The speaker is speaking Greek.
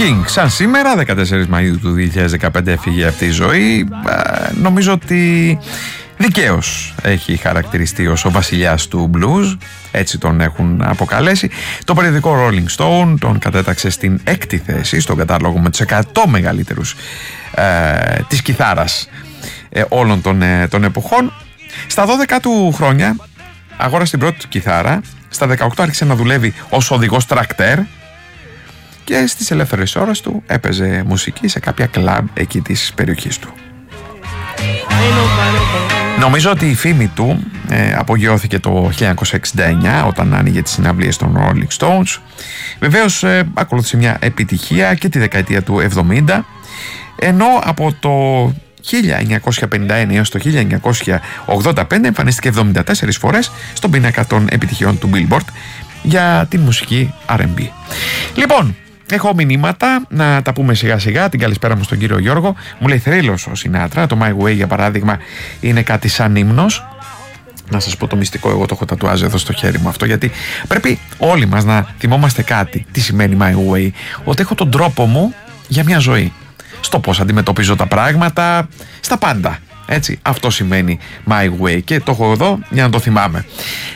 King, σαν σήμερα 14 Μαΐου του 2015 έφυγε από τη ζωή. Νομίζω ότι δικαίως έχει χαρακτηριστεί ως ο βασιλιάς του blues, έτσι τον έχουν αποκαλέσει. Το περιοδικό Rolling Stone τον κατέταξε στην 6η θέση στον κατάλογο με τους 100 μεγαλύτερους της κιθάρας όλων των εποχών. Στα 12 του χρόνια αγόρασε την πρώτη του κιθάρα. Στα 18 άρχισε να δουλεύει ως οδηγός τρακτέρ και στις ελεύθερες ώρες του έπαιζε μουσική σε κάποια κλαμπ εκεί της περιοχής του. Νομίζω ότι η φήμη του απογειώθηκε το 1969 όταν άνοιγε τις συναυλίες των Rolling Stones. Βεβαίως ακολούθησε μια επιτυχία και τη δεκαετία του 70, ενώ από το 1951 έως το 1985 εμφανίστηκε 74 φορές στον πίνακα των επιτυχιών του Billboard για την μουσική R&B. Λοιπόν, έχω μηνύματα, να τα πούμε σιγά σιγά. Την καλησπέρα μου στον κύριο Γιώργο. Μου λέει θρύλος ο Σινάτρα. Το My Way για παράδειγμα είναι κάτι σαν ύμνος. Να σας πω το μυστικό, εγώ το έχω τατουάζει εδώ στο χέρι μου αυτό, γιατί πρέπει όλοι μας να θυμόμαστε κάτι. Τι σημαίνει My Way? Ότι έχω τον τρόπο μου για μια ζωή, στο πώς αντιμετωπίζω τα πράγματα, στα πάντα. Έτσι, αυτό σημαίνει My Way και το έχω εδώ για να το θυμάμαι.